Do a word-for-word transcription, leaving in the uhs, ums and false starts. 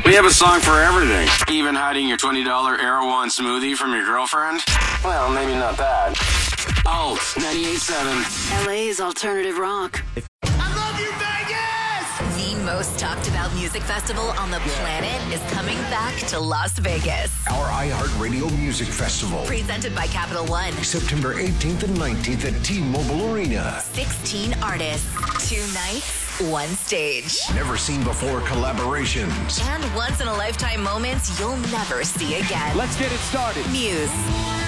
We have a song for everything. Even hiding your twenty dollar Erewhon smoothie from your girlfriend? Well, maybe not that. Alt ninety-eight point seven. L A's alternative rock. I love you, Vegas! The most talked about music festival on the planet is coming back to Las Vegas. Our iHeartRadio Music Festival. Presented by Capital One. September eighteenth and nineteenth at T-Mobile Arena. sixteen artists, two nights, one stage. Never seen before collaborations. And once in a lifetime moments you'll never see again. Let's get it started. Muse,